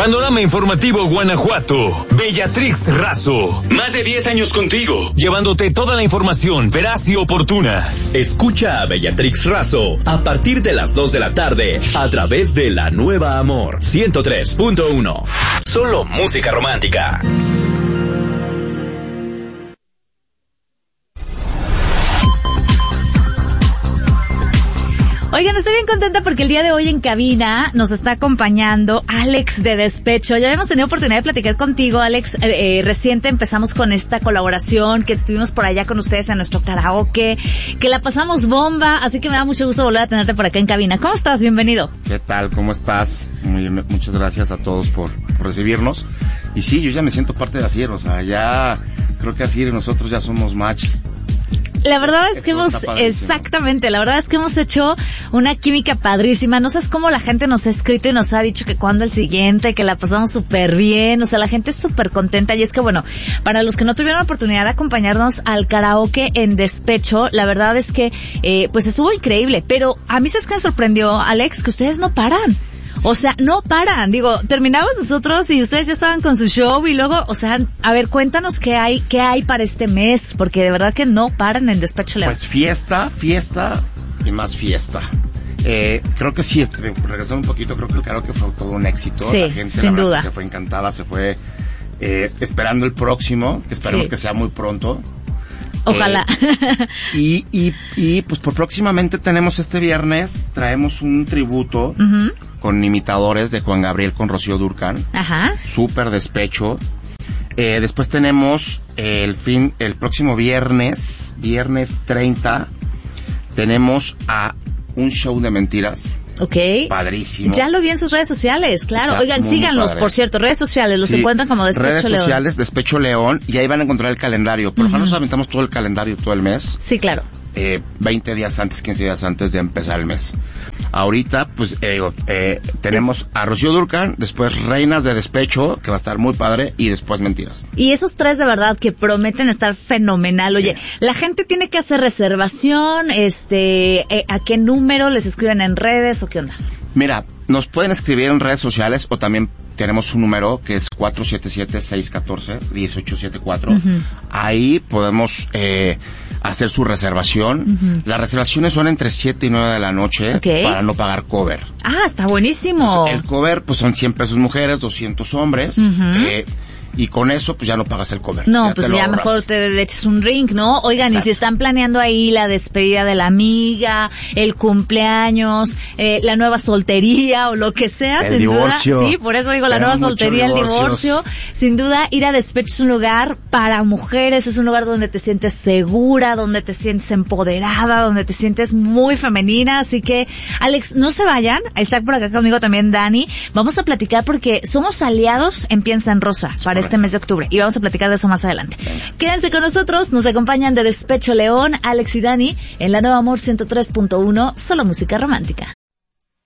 Panorama Informativo Guanajuato. Bellatrix Razo. Más de 10 años contigo, llevándote toda la información veraz y oportuna. Escucha a Bellatrix Razo a partir de las 2 de la tarde a través de La Nueva Amor 103.1. Solo música romántica. Oigan, estoy bien contenta porque el día de hoy en cabina nos está acompañando Alex de Despecho. Ya habíamos tenido oportunidad de platicar contigo, Alex. Reciente empezamos con esta colaboración que estuvimos por allá con ustedes en nuestro karaoke, que la pasamos bomba, así que me da mucho gusto volver a tenerte por acá en cabina. ¿Cómo estás? Bienvenido. ¿Qué tal? ¿Cómo estás? Muchas gracias a todos por recibirnos. Y sí, yo ya me siento parte de Asier, o sea, ya creo que Asier y nosotros ya somos match. La verdad es que hemos hecho una química padrísima. No sabes cómo la gente nos ha escrito y nos ha dicho que cuando el siguiente, que la pasamos súper bien. O sea, la gente es súper contenta. Y es que bueno, para los que no tuvieron la oportunidad de acompañarnos al karaoke en Despecho, la verdad es que, pues estuvo increíble. Pero a mí ¿sabes qué me sorprendió, Alex? Que ustedes no paran. O sea, no paran. Digo, terminamos nosotros y ustedes ya estaban con su show y luego, o sea, a ver, cuéntanos qué hay para este mes, porque de verdad que no paran en Despecho León. Pues fiesta y más fiesta. Creo que sí, regresando un poquito, creo que el karaoke fue todo un éxito. Sí, la gente, sin duda, se fue encantada, se fue esperando el próximo, que esperemos que sea muy pronto. Ojalá. Y pues por próximamente tenemos este viernes, traemos un tributo con imitadores de Juan Gabriel con Rocío Dúrcal. Ajá. Súper despecho. Después tenemos el próximo viernes 30, tenemos a un show de mentiras. Okay. Padrísimo. Ya lo vi en sus redes sociales, claro. Está Oigan, síganlos, por cierto, redes sociales, los encuentran como Despecho León. Redes sociales, Despecho León, y ahí van a encontrar el calendario. Por lo menos nos aventamos todo el calendario todo el mes. Sí, claro. 20 días antes, 15 días antes de empezar el mes. Ahorita, pues, tenemos a Rocío Dúrcal, después Reinas de Despecho, que va a estar muy padre, y después Mentiras. Y esos tres de verdad que prometen estar fenomenal. Oye, la gente tiene que hacer reservación, ¿a qué número les escriben en redes o qué onda? Mira, nos pueden escribir en redes sociales o también tenemos un número que es 477-614-1874. Ahí podemos hacer su reservación. Las reservaciones son entre 7 y 9 de la noche para no pagar cover. Ah, está buenísimo. El cover pues son 100 pesos mujeres, 200 hombres. Y con eso, pues ya no pagas el cover. No, pues ya mejor te echas un drink, ¿no? Oigan, exacto. Y si están planeando ahí la despedida de la amiga, el cumpleaños, la nueva soltería o lo que sea, el divorcio. Duda, sí, por eso digo la nueva soltería, el divorcio. Sin duda, ir a Despecho es un lugar para mujeres, es un lugar donde te sientes segura, donde te sientes empoderada, donde te sientes muy femenina. Así que, Alex, no se vayan. Está por acá conmigo también Dani. Vamos a platicar porque somos aliados en Piensa en Rosa para este mes de octubre y vamos a platicar de eso más adelante. Quédense con nosotros, nos acompañan de Despecho León, Alex y Dani en La Nueva Amor 103.1, solo música romántica.